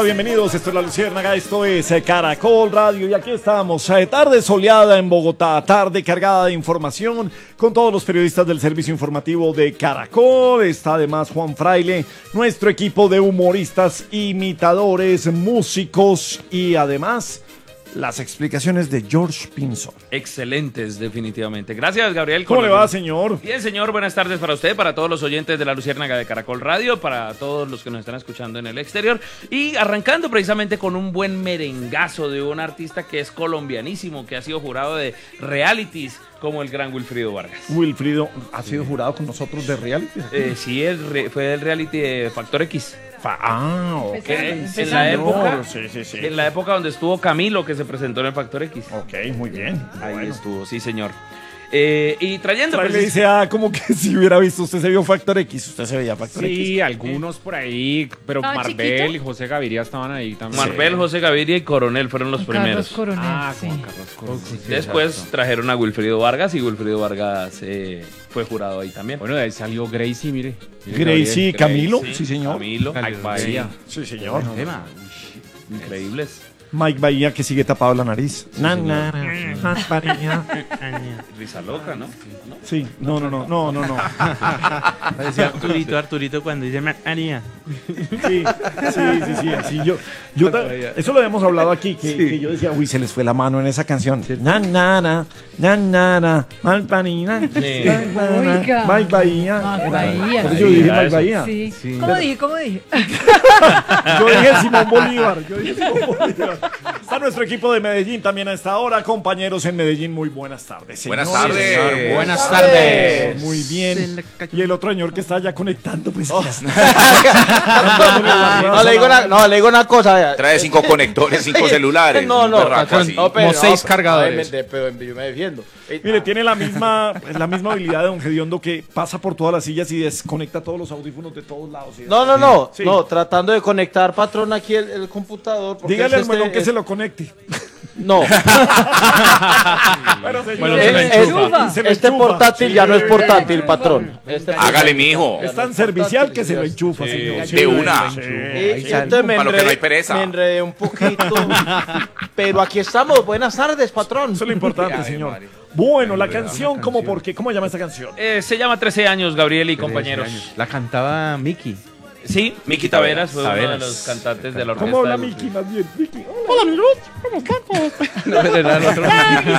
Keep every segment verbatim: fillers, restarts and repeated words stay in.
bienvenidos, esto es La Luciérnaga, esto es eh, Caracol Radio y aquí estamos, eh, tarde soleada en Bogotá, tarde cargada de información con todos los periodistas del servicio informativo de Caracol. Está además Juan Fraile, nuestro equipo de humoristas, imitadores, músicos y además las explicaciones de George Pinzón. Excelentes, definitivamente. Gracias, Gabriel. ¿Cómo le va, señor? Bien, señor. Buenas tardes para usted, para todos los oyentes de La Luciérnaga de Caracol Radio, para todos los que nos están escuchando en el exterior. Y arrancando precisamente con un buen merengazo de un artista que es colombianísimo, que ha sido jurado de realities, como el gran Wilfrido Vargas. Wilfrido, ¿ha sido jurado con nosotros de reality? Eh, sí, el re, fue del reality de Factor X. Ah, ok. En, en la época, sí, sí, sí. en la época donde estuvo Camilo, que se presentó en el Factor X. Ok, muy bien. Ahí Bueno. estuvo, sí, señor. Eh, y trayendo... Le dice, ah, como que si hubiera visto, usted se vio Factor X, usted se veía Factor X. Sí, algunos por ahí, pero ¿Ah, Marvel chiquito? y José Gaviria estaban ahí también. Marvel, José Gaviria y Coronel fueron los Juan primeros. Carlos Coronel, Ah, sí. Juan Carlos Coronel. Sí, Después exacto. trajeron a Wilfrido Vargas y Wilfrido Vargas eh, fue jurado ahí también. Bueno, de ahí salió Gracie, mire. Mire, Gracie, Gabriel. Camilo, Gracie, sí, señor. Camilo, Mike Bahía. Sí, señor. Buen tema. increíbles. Mike Bahía que sigue tapado la nariz. Na, na, na, Risa loca, ¿no? Sí, no, no, no, no, no, no. Parecía Arturito, Arturito cuando dice María. Sí, sí, sí, sí, así yo, yo ta- eso lo habíamos hablado aquí, que, que yo decía, uy, se les fue la mano en esa canción. Na, na, na, na, na, na, Malpanina, Sí. na, na, na, Oiga. Mike Bahía. Mike Bahía. Por eso yo dije Era Mike eso. Bahía. Sí. Sí. ¿Cómo dije? ¿Cómo dije? Yo dije Simón Bolívar, yo dije Simón Bolívar. Está nuestro equipo de Medellín también a esta hora. Compañeros en Medellín, muy buenas tardes. Buenas señores. tardes. Señor, Buenas tardes. Muy bien. Y el otro señor que está ya conectando, pues. No le digo una, no, le digo una cosa. vea. Trae cinco conectores, cinco celulares. No, no, un berraco patrón, así. no, pero- Como seis no, cargadores. ay, me- pero yo me defiendo. Eh, Mire, tiene la misma, la misma habilidad de Don Gediondo que pasa por todas las sillas y desconecta todos los audífonos de todos lados. y- No, no, no, Sí. no, tratando de conectar, patrón, aquí el, el computador. porque Dígale es al este- melón que es- se lo conecte. No, Bueno, señor, Bueno, Eh, se lo eh, enchufa. Se lo este enchufa. portátil ya no es portátil, patrón. Este Hágale, mijo. Es tan servicial que se lo enchufa, señor. De una. Sí. Y, y entonces me Para lo que no enredé, hay pereza. me enredé un poquito. Pero aquí estamos. Buenas tardes, patrón. Eso es lo importante, señor. Bueno, la canción, ¿cómo por qué? ¿Cómo se llama esta canción? Eh, se llama trece años, Gabriel y compañeros. La cantaba Miki. Sí, Miki Taveras fue uno de Taveras. los cantantes de la orquesta. ¿Cómo habla de Miki Wilfrido. más bien? Miki, hola. No, era el otro.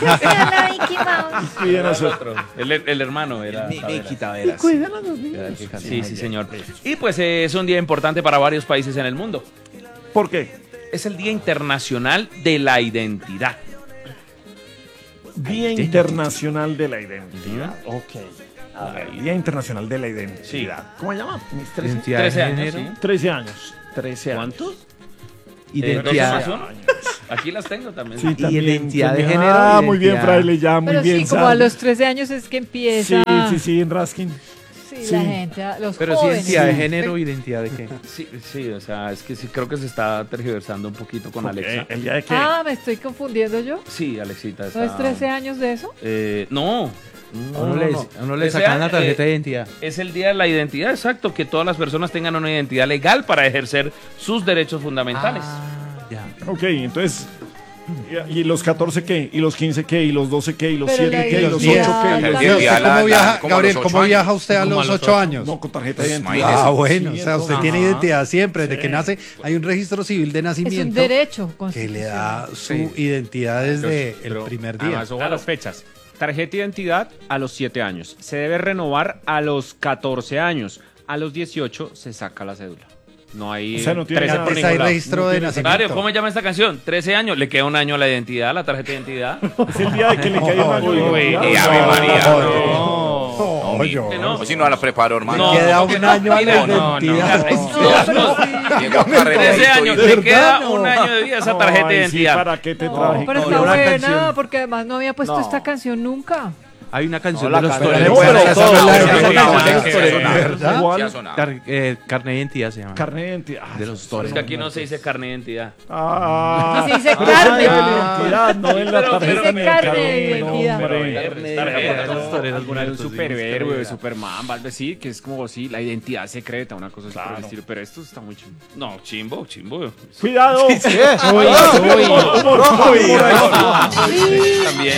Cuiden a su- El, el hermano era Taveras. Miki Taveras. Cuiden a los niños. Sí, sí, señor. Y pues eh, es un día importante para varios países en el mundo. ¿Por qué? Es el Día Internacional de la Identidad. Día Internacional de la Identidad. Ok. A ver, Día Internacional de la Identidad. ¿Cómo se llama? Mis trece, Identidad de trece años, género. ¿sí? trece años. trece años. ¿Cuántos? Identidad. Eh, ¿doce más uno? Aquí las tengo también. Sí, también, identidad de también. género, Ah, muy bien, identidad. Fraile, ya, muy Pero bien. sí, como a Sandra. los trece años es que empieza. Sí, sí, sí, en Raskin. Sí, sí. la gente, a- los Pero sí, jóvenes. identidad de género, identidad de qué. Sí, sí, o sea, es que sí creo que se está tergiversando un poquito con Ok, Alexa. ¿el día de qué? Ah, me estoy confundiendo yo. Sí, Alexita está... ¿No es trece años de eso? Eh, no. A uno le, a uno le Ese sacan la año, tarjeta eh, de identidad. Es el día de la identidad, exacto, que todas las personas tengan una identidad legal para ejercer sus derechos fundamentales. Ah, ya. Ok, entonces. ¿Y y los catorce qué? ¿Y los quince qué? ¿Y los doce qué? ¿Y los Pero siete la qué? ¿Y los identidad- ocho qué? El la- día ¿Usted la- cómo la- viaja, como a Gabriel, los cómo ocho viaja años. usted a Como a los los ocho ocho. años? No, con tarjeta Pues, de identidad. imagínese. Ah, bueno, o sea, usted Ajá. tiene identidad siempre, desde Sí. que nace hay un registro civil de Es un nacimiento derecho que le da su Sí. identidad desde el Pero, primer día. Además, ojo a las fechas. Tarjeta de identidad a los siete años. Se debe renovar a los catorce años. A los dieciocho se saca la cédula. No hay O sea, no tiene trece nada. por Antes ningún hay lado. registro No de tiene- nacimiento. Mario, ¿cómo se llama esta canción? trece años, le queda un año a la identidad, la tarjeta de identidad. Es el día de que le cae un año de Uy, identidad. Y Ave María. No. No, yo. Que no. Pues si no la preparó, hermano. No. Queda un año a la No, no, no, identidad. Llegó a carrera trece de años, historia. le queda no. un año de vida esa tarjeta de Ay, sí, identidad. ¿para qué te No, traje? pero no, está una buena, canción. porque además no había puesto No. esta canción nunca. Hay una canción No, de la los canción- toreros. no, pero esa todo- no es la de esa los canción toreros. de los ¿De toreros. ¿Verdad? Sí ha ¿Cuál? sonado. Car- eh, carne de identidad se llama. Carne de identidad. Ah, De los Es toreros. que aquí no se dice carne de identidad. Ah, Y se dice ah, carne. de identidad, no en la Pero- tarjeta dice de carne de carne, identidad. hombre. Carne de Carne de identidad. los toreros Alguna de un muertos, superhéroe, sí, Superman, algo así, que es como sí, la identidad secreta, una cosa así por el Claro. estilo. Pero esto está muy chido. No, chimbo, chimbo. Cuidado. ¿Qué? Humor, humor, humor, humor, humor. También.